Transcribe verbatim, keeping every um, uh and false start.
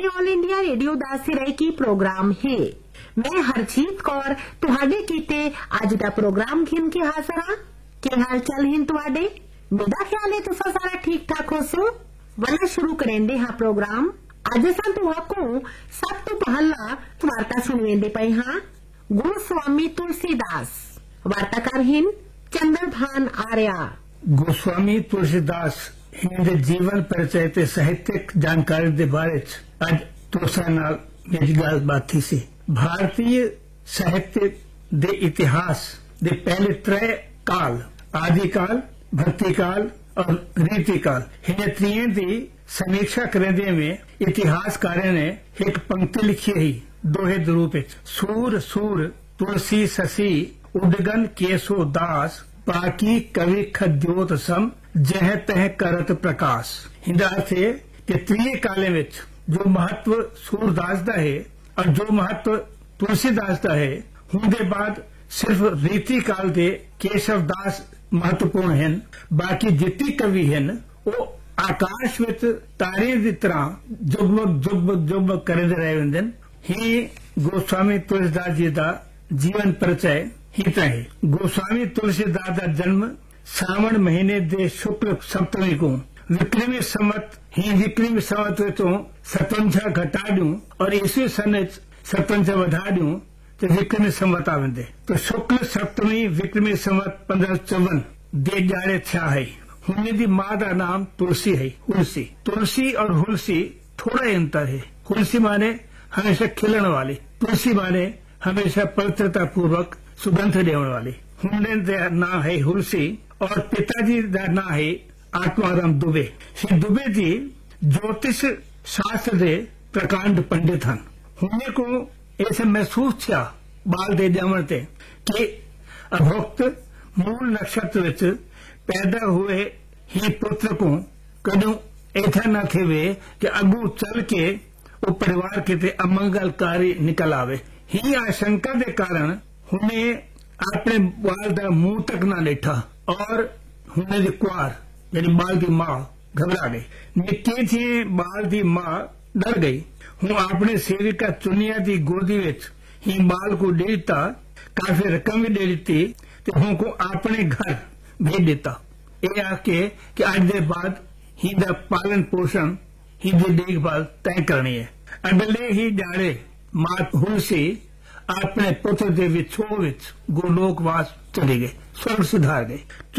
ਇਹ all India radio ਦਾ ਸਿਰਾਇਕੀ programme ਹੈ। ਮੈਂ ਹਰਜੀਤ ਕੌਰ ਤੁਹਾਡੇ ਕੀਤੇ ਅੱਜ ਦਾ ਪ੍ਰੋਗਰਾਮ ਘਿਣ ਕੇ ਹਾਜ਼ਰ ਹਾਂ। ਕੀ ਹਾਲ ਚਾਲ ਹਨ ਤੁਹਾਡੇ? ਮੇਰਾ ਖਿਆਲ ਹੈ ਤੁਸੀਂ ਸਾਰਾ ਠੀਕ ਠਾਕ ਹੋ ਸੋ। ਵਲਾ ਸ਼ੁਰੂ ਕरेंगे ਹਾਂ ਪ੍ਰੋਗਰਾਮ। ਅੱਜ ਅਸਾਂ ਤੁਹਾਨੂੰ ਸਭ ਤੋਂ ਪਹਿਲਾਂ ਵਾਰਤਾ ਸੁਣਾਉਂਦੇ ਪਏ ਹਾਂ। ਗੁਰੂ ਸਵਾਮੀ ਤੁਲਸੀਦਾਸ ਵਾਰਤਾਕਾਰ ਹਨ ਚੰਦਰਭਾਨ ਆਰਿਆ। गोस्वामी तुलसीदास हिंदे जीवन परिचय ते साहित्यिक जानकारी दे बारे च अज तुसा नाल मेरी गलबात थी सी। भारतीय साहित्य दे इतिहास दे पहले त्रै काल आदि काल, भक्ति काल और रीति काल हिंदे त्रियें दी समीक्षा करने में इतिहासकारों ने एक पंक्ति लिखी है दोहे दे रूप विच। सूर सूर तुलसी ससी उडगन केसो दास बाकी कवि खद्योत सम जह तह करत प्रकाश। हिंदा अर्थ है कि त्रिये काले विच जो महत्व सूरदास दा है और जो महत्व तुलसीदास दा है उनके बाद सिर्फ रीति काल दे केशव दास महत्वपूर्ण हैं। बाकी जितने कवि हैं वो आकाश विच तारे की तरह जुगमग जुगमग जुगमग करते रहे होंगे। ही गोस्वामी तुलसीदास जी का जीवन परिचय ही है। गोस्वामी तुलसीदास का जन्म सावन महीने दे शुक्ल सप्तमी को विक्रमी संवत ही विक्रमी संवत तो सतवंजा घटा दूं और ईस्वी सन सतवंजा बढ़ा दूं तो विक्रमी संवत आवेंदे। तो शुक्ल सप्तमी विक्रमी संवत पंद्रह चौवन दे जाड़े छा है। हुने दी मां का नाम तुलसी है। हुलसी तुलसी और हुलसी थोड़ा ही अंतर है। हुलसी माने हमेशा खिलने वाली, तुलसी माने हमेशा पवित्रता पूर्वक सुगंध देने वाली। हुने का नाम है हुलसी और पिताजी का नाम है आत्माराम दुबे। श्री दुबे जी ज्योतिष शास्त्र दे प्रकांड पंडित हैं। हुने को ऐसे महसूस था बाल दे जावन ते कि अभुक्त मूल नक्षत्र विच पैदा हुए ही पुत्र को कदों ऐसा न थे कि अगू चल के वो परिवार किते अमंगलकारी निकल आवे। ही आशंका के कारण हुने अपने बाल का मुंह तक ना लेठा और हुने दी कुआर यानी बाल की मां घबरा गई। निके थी बाल की मां डर गई। हूँ अपने सेविका चुनिया की गोदी विच ही बाल को दे दिता। काफी रकम भी दे दी तो हूँ को अपने घर भेज दिता। ये आके कि अज के बाद ही दा पालन पोषण ही दी देखभाल तय करनी है। अगले ही जाड़े मां हुलसी अपने पुत्र के विछोह विच गोलोकवास चली गई, स्वर्ग सुधार गई।